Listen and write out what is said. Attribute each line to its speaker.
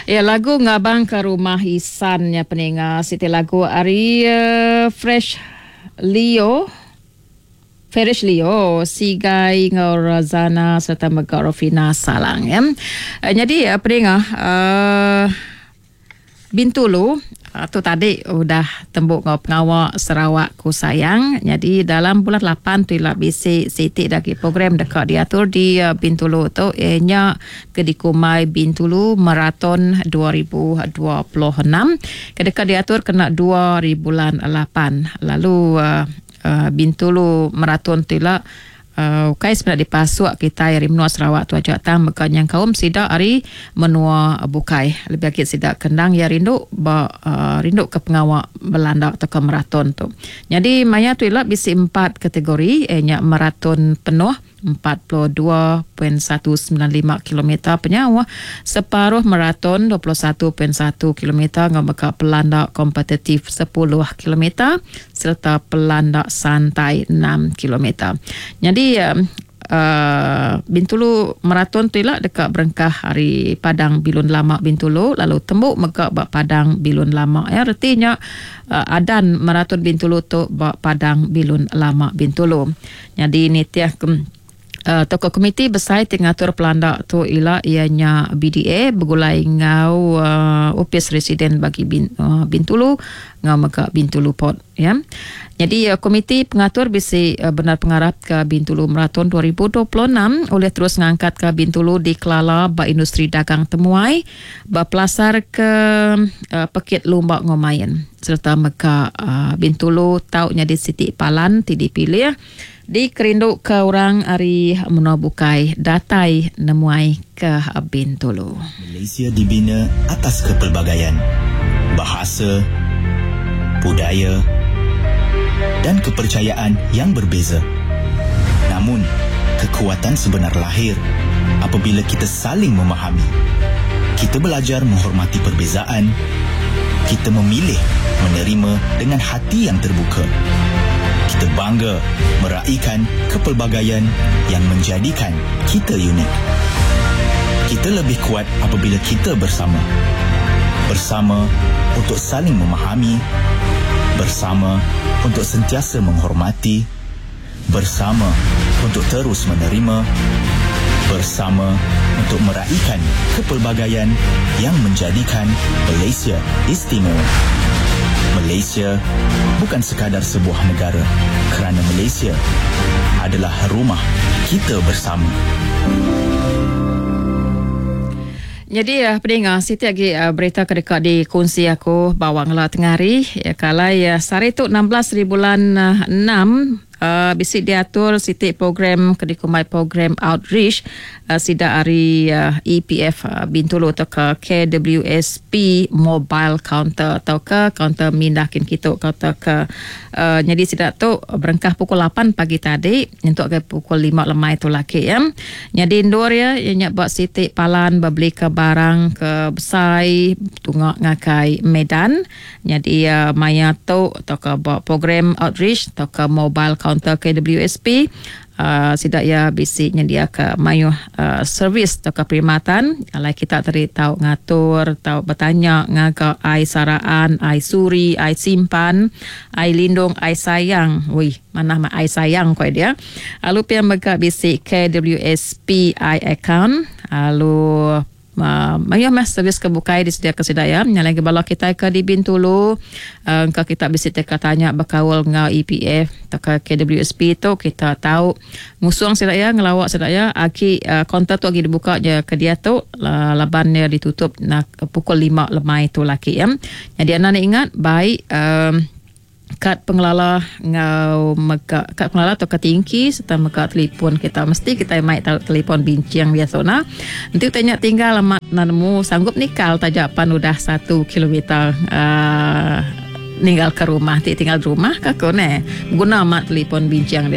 Speaker 1: Ya, lagu ngabang ke rumah Isannya peninga siti lagu Ari Ferish Leo, Sigai Ngorazana serta Megarofina Salang ya. Jadi peninga Bintulu tu tadi udah tembuk pengawal Sarawak ku sayang. Jadi dalam bulan 8 tu lah bisi siti lagi program dekat diatur di Bintulu tu ianya Kedikumai Bintulu Marathon 2026. Kedekat diatur kena 2 bulan 8. Lalu Bintulu Marathon tu lah kai sebenarnya dipasuk kita hari menua Sarawak tu ajak tang mekan yang kaum sidak hari menua bukai lebih akit sidak kendang ya rindu ke pengawak Belanda atau ke maraton tu. Jadi maya tu ialah bisi 4 kategori nya maraton penuh 42.195 km penyawa, separuh maraton 21.1 km ngomaka pelanda kompetitif 10 km serta pelanda santai 6 km. Jadi Bintulu maraton tu lah dekat berengkah hari Padang Bilun Lama Bintulu, lalu tembuk mekak bak Padang Bilun Lama ya, artinya adan maraton Bintulu tu bak Padang Bilun Lama Bintulu. Jadi ni tiah tokoh komiti besar tingatur pelanda tu ialah ianya BDA bergulai ngau upis residen bagi Bintulu ngau maka Bintulu Port ya. Jadi komiti pengatur bisi benar pengarap ke Bintulu Marathon 2026 oleh terus ngangkat ke Bintulu di Kelala ba industri dagang temuai ba pelasar ke Pekit Lumba Ngomayan serta maka Bintulu taunya di Siti Palan ti dipilih di kerinduk ke orang ari menua bukai datai nemuai ke Bintulu.
Speaker 2: Malaysia dibina atas kepelbagaian bahasa, budaya dan kepercayaan yang berbeza. Namun, kekuatan sebenar lahir apabila kita saling memahami. Kita belajar menghormati perbezaan. Kita memilih menerima dengan hati yang terbuka. Kita bangga meraihkan kepelbagaian yang menjadikan kita unik. Kita lebih kuat apabila kita bersama. Bersama untuk saling memahami. Bersama untuk sentiasa menghormati. Bersama untuk terus menerima. Bersama untuk meraihkan kepelbagaian yang menjadikan Malaysia istimewa. Malaysia bukan sekadar sebuah negara, kerana Malaysia adalah rumah kita bersama.
Speaker 1: Jadi pendengar, siti lagi berita kedekat di kongsi aku bawang lah tengah hari. Kalau sehari tu 16 bulan 6 bisik diatur siti program Kedikumai program outreach sida hari EPF Bintulu atau ke KWSP mobile counter atau ke counter mindakin kita atau ke jadi sida tu berengkah pukul 8 pagi tadi untuk ke pukul 5 lemai tu laki ya. Jadi indoor ya nyak buat siti palan beli ke barang ke besai tungak ngakai Medan. Jadi maya tu atau ke buat program outreach atau ke mobile counter KWSP sidak ya bisiknya dia ke mayu servis atau ke perkhidmatan kalau kita tadi tahu ngatur tahu bertanya ngaga ai saraan ai suri ai simpan ai lindung ai sayang mana mah ai sayang kau dia lalu pia mega bisik KWSP ai account lalu mas servis kebukai disediakan sedaya yang lagi bala kita ke di Bintulu kita bisa tanya berkawal ngau EPF atau KWSP tu kita tahu ngusung sedaya ngelawak sedaya aki kontak tu lagi dibuka je ke dia tu labannya ditutup nak pukul 5 lemai tu laki ya. Jadi anda ingat baik kad pengelola ngau mega kad pengelola atau ketingki serta mega telefon kita mesti kita mai tahu telefon bincang biasa nanti tanya tinggal alamat nanamu sanggup nikal tajapan udah 1 kilometer ninggal ke rumah tinggal di rumah kakone guna amat telefon bincang